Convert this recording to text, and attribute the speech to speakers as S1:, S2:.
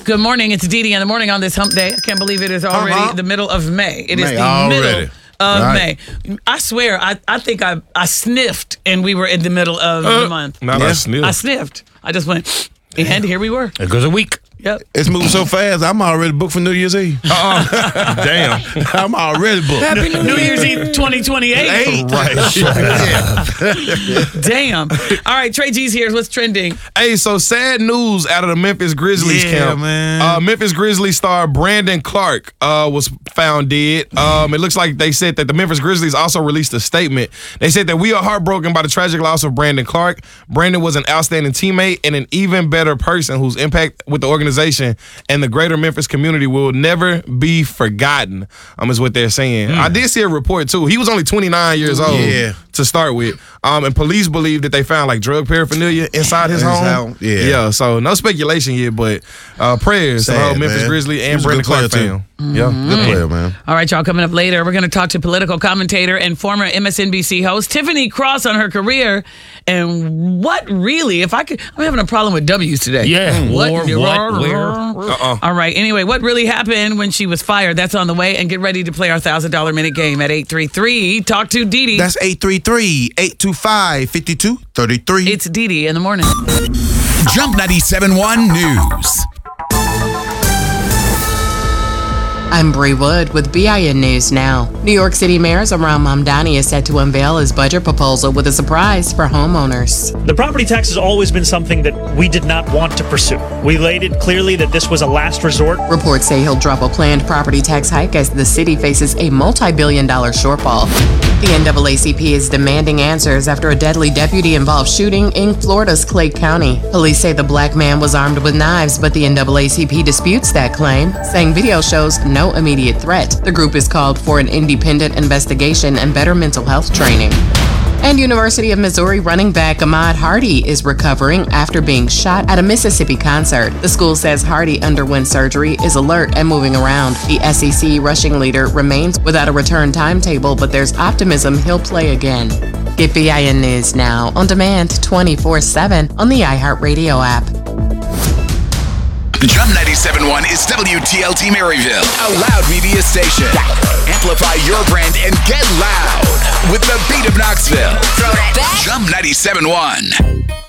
S1: Good morning. It's Dee Dee in the morning on this hump day. I can't believe it is already the middle of May. It is the middle of May. I swear, I think I sniffed and we were in the middle of the month.
S2: I sniffed.
S1: I sniffed. I just went, and here we were.
S3: It goes a week.
S1: Yep.
S2: It's moving so fast, I'm already booked for New Year's Eve. Damn. I'm already booked.
S1: Happy New Year's Eve 2028.
S2: Right.
S1: Damn. All right, Trey G's here. What's trending?
S2: Hey, so sad news out of the Memphis Grizzlies camp.
S3: Man.
S2: Memphis Grizzlies star Brandon Clark was found dead. It looks like they said that the Memphis Grizzlies also released a statement. They said that we are heartbroken by the tragic loss of Brandon Clark. Brandon was an outstanding teammate and an even better person whose impact with the organization and the greater Memphis community will never be forgotten, is what they're saying. I did see a report, too. He was only 29 years old to start with. And police believe that they found, like, drug paraphernalia inside his home. Yeah, so no speculation yet, but prayers to the whole Memphis Grizzlies and Brandon Clark fam. Yeah, good player, man.
S1: All right, y'all, coming up later, we're going to talk to political commentator and former MSNBC host Tiffany Cross on her career and what really, I'm having a problem with W's today.
S3: Yeah.
S1: Where? All right, anyway, what really happened when she was fired? That's on the way, and get ready to play our $1,000 minute game at 833. Talk to Dee Dee.
S4: That's 833-825-5233.
S1: It's Dee Dee in the morning.
S5: Jump 97.1 News.
S6: I'm Bree Wood with BIN News Now. New York City Mayor Zohran Mamdani is set to unveil his budget proposal with a surprise for homeowners.
S7: The property tax has always been something that we did not want to pursue. We laid it clearly that this was a last resort.
S6: Reports say he'll drop a planned property tax hike as the city faces a multi-billion-dollar shortfall. The NAACP is demanding answers after a deadly deputy-involved shooting in Florida's Clay County. Police say the black man was armed with knives, but the NAACP disputes that claim, saying video shows no immediate threat. The group is called for an independent investigation and better mental health training. And University of Missouri running back Ahmad Hardy is recovering after being shot at a Mississippi concert. The school says Hardy underwent surgery, is alert, and moving around. The SEC rushing leader remains without a return timetable, but there's optimism he'll play again. Get BIN News Now on demand 24/7 on the iHeartRadio app.
S5: Jump 97.1 is WTLT Maryville, a loud media station. Amplify your brand and get loud with the beat of Knoxville. Throw that back. Jump 97.1.